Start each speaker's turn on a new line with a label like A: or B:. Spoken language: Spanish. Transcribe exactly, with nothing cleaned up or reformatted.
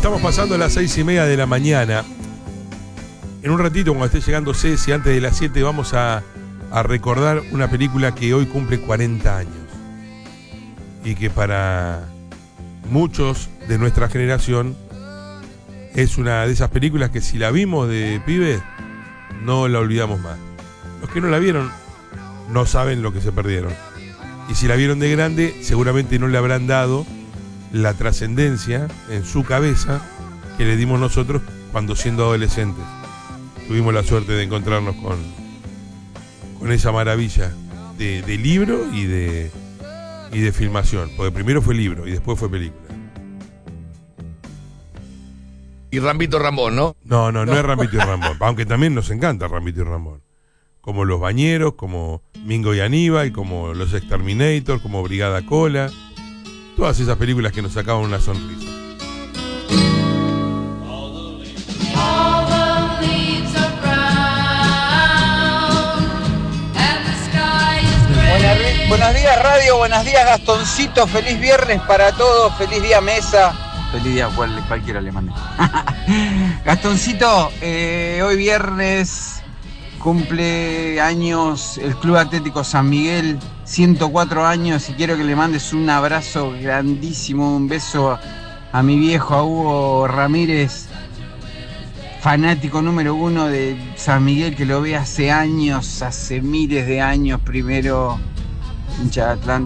A: Estamos pasando a las seis y media de la mañana. En un ratito, cuando esté llegando Ceci, antes de las siete, vamos a, a recordar una película que hoy cumple cuarenta años. Y que para muchos de nuestra generación es una de esas películas que si la vimos de pibe, no la olvidamos más. Los que no la vieron no saben lo que se perdieron. Y si la vieron de grande, seguramente no le habrán dado la trascendencia en su cabeza que le dimos nosotros cuando siendo adolescentes tuvimos la suerte de encontrarnos con, con esa maravilla de, de libro y de, y de filmación. Porque primero fue libro y después fue película.
B: Y Rambito Rambón, ¿no?
A: No, no, no, no es Rambito y Rambón. Aunque también nos encanta Rambito y Rambón. Como Los Bañeros, como Mingo y Aníbal, como Los Exterminators, como Brigada Cola. Todas esas películas que nos sacaban una sonrisa.
C: Buenas, buenos días radio, buenos días Gastoncito, feliz viernes para todos, feliz día mesa, feliz día cual, cualquiera le mande. Gastoncito, eh, hoy viernes cumple años el Club Atlético San Miguel, ciento cuatro años, y quiero que le mandes un abrazo grandísimo, un beso a mi viejo, a Hugo Ramírez, fanático número uno de San Miguel, que lo ve hace años, hace miles de años, primero hincha de Atlanta.